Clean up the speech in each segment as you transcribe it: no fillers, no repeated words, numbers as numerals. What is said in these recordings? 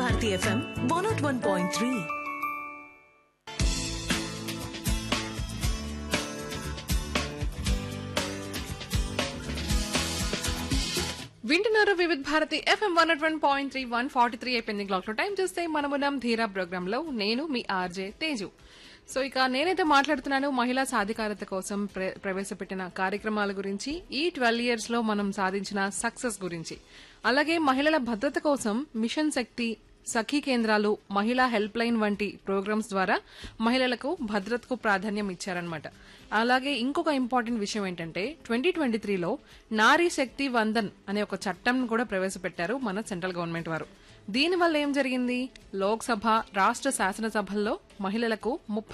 Bharati FM 101.3. వింటున్నారు వివిధ Bharati FM 101.3 143 అయిపోయింది క్లాక్ లో. టైం చూస్తే మనమునం ధీరా ప్రోగ్రామ్ లో నేను మీ ఆర్జే తేజు. సో ఇక నేనైతే మాట్లాడుతున్నాను మహిళా సాధికారత కోసం ప్రవేశపెట్టిన కార్యక్రమాల గురించి, ఈ 12 ఇయర్స్ లో మనం సాధించిన సక్సెస్ గురించి, అలాగే మహిళల భద్రత కోసం మిషన్ శక్తి, సఖీ కేంద్రాలు, మహిళా హెల్ప్ లైన్ వంటి ప్రోగ్రామ్స్ ద్వారా మహిళలకు భద్రతకు ప్రాధాన్యం ఇచ్చారనమాట. అలాగే ఇంకొక ఇంపార్టెంట్ విషయం ఏంటంటే 2023లో నారీ శక్తి వందన్ అనే ఒక చట్టం కూడా ప్రవేశపెట్టారు మన సెంట్రల్ గవర్నమెంట్ వారు. దీనివల్ల ఏం జరిగింది, లోక్సభ, రాష్ట్ర శాసనసభల్లో మహిళలకు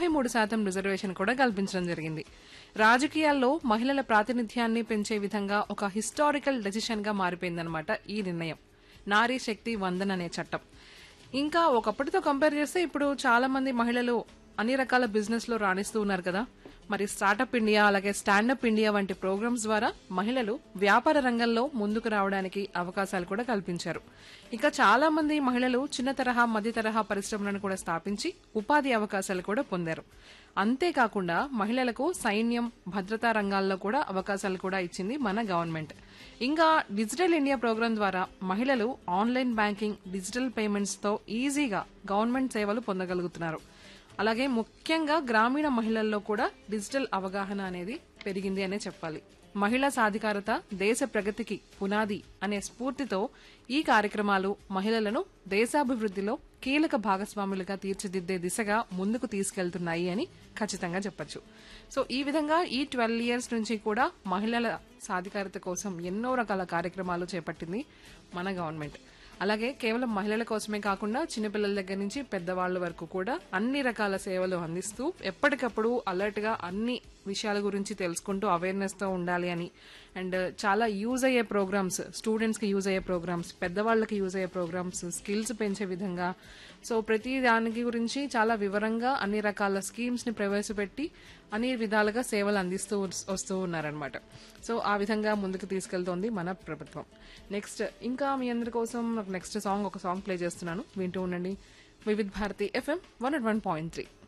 33% రిజర్వేషన్ కూడా కల్పించడం జరిగింది. రాజకీయాల్లో మహిళల ప్రాతినిధ్యాన్ని పెంచే విధంగా ఒక హిస్టారికల్ డెసిషన్ గా మారిపోయిందనమాట ఈ నిర్ణయం, నారీ శక్తి వందన్ అనే చట్టం. ఇంకా ఒకప్పటితో కంపేర్ చేస్తే ఇప్పుడు చాలా మంది మహిళలు అన్ని రకాల బిజినెస్ లో రాణిస్తూ ఉన్నారు కదా. మరి స్టార్టప్ ఇండియా, అలాగే స్టాండప్ ఇండియా వంటి ప్రోగ్రామ్స్ ద్వారా మహిళలు వ్యాపార రంగంలో ముందుకు రావడానికి అవకాశాలు కూడా కల్పించారు. ఇంకా చాలా మంది మహిళలు చిన్న తరహా, మధ్య తరహా పరిశ్రమలను కూడా స్థాపించి ఉపాధి అవకాశాలు కూడా పొందారు. అంతేకాకుండా మహిళలకు సైన్యం, భద్రతా రంగాల్లో కూడా అవకాశాలు కూడా ఇచ్చింది మన గవర్నమెంట్. ఇంకా డిజిటల్ ఇండియా ప్రోగ్రాం ద్వారా మహిళలు ఆన్లైన్ బ్యాంకింగ్, డిజిటల్ పేమెంట్స్ తో ఈజీగా గవర్నమెంట్ సేవలు పొందగలుగుతున్నారు. అలాగే ముఖ్యంగా గ్రామీణ మహిళల్లో కూడా డిజిటల్ అవగాహన అనేది పెరిగింది అనే చెప్పాలి. మహిళా సాధికారత దేశ ప్రగతికి పునాది అనే స్ఫూర్తితో ఈ కార్యక్రమాలు మహిళలను దేశాభివృద్ధిలో కీలక భాగస్వాములుగా తీర్చిదిద్దే దిశగా ముందుకు తీసుకెళ్తున్నాయి అని ఖచ్చితంగా చెప్పొచ్చు. సో ఈ విధంగా ఈ 12 ఇయర్స్ నుంచి కూడా మహిళల సాధికారత కోసం ఎన్నో రకాల కార్యక్రమాలు చేపట్టింది మన గవర్నమెంట్. అలాగే కేవలం మహిళల కోసమే కాకుండా చిన్నపిల్లల దగ్గర నుంచి పెద్దవాళ్ల వరకు కూడా అన్ని రకాల సేవలు అందిస్తూ ఎప్పటికప్పుడు అలర్ట్ గా అన్ని విషయాల గురించి తెలుసుకుంటూ అవేర్నెస్ తో ఉండాలి అని, అండ్ చాలా యూజ్ అయ్యే ప్రోగ్రామ్స్, స్టూడెంట్స్ కి యూజ్ అయ్యే ప్రోగ్రామ్స్, పెద్దవాళ్లకి యూజ్ అయ్యే ప్రోగ్రామ్స్, స్కిల్స్ పెంచే విధంగా, సో ప్రతి దానికి గురించి చాలా వివరంగా అన్ని రకాల స్కీమ్స్ ని ప్రవేశపెట్టి అన్ని విధాలుగా సేవలు అందిస్తూ వస్తూ ఉన్నారనమాట. సో ఆ విధంగా ముందుకు తీసుకెళ్తోంది మన ప్రభుత్వం. నెక్స్ట్ ఇంకా మీ అందరి కోసం నెక్స్ట్ సాంగ్, ఒక సాంగ్ ప్లే చేస్తున్నాను, వింటూ ఉండండి వివిధ భారతి ఎఫ్ఎం 101.3.